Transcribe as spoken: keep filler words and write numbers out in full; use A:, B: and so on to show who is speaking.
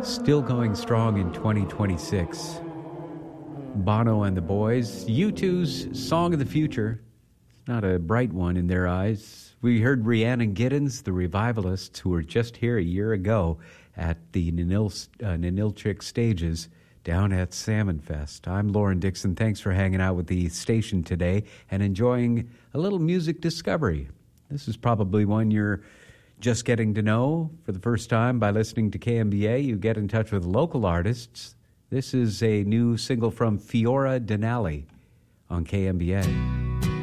A: Still going strong in twenty twenty-six. Bono and the Boys, U two's Song of the Future. It's not a bright one in their eyes. We heard Rhiannon Giddens, the Revivalists, who were just here a year ago at the Ninil, uh, Ninilchik stages down at Salmon Fest. I'm Lauren Dixon. Thanks for hanging out with the station today and enjoying a little music discovery. This is probably one you're just getting to know for the first time by listening to K M B A. You get in touch with local artists. This is a new single from Fiora Denali on K M B A.